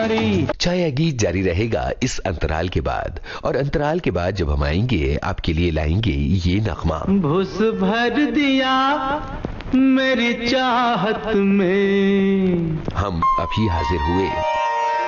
तुम्हारी। छाया गीत जारी रहेगा इस अंतराल के बाद, और अंतराल के बाद जब हम आएंगे आपके लिए लाएंगे ये नगमा। भूस भर दिया मेरी चाहत में। हम अभी हाजिर हुए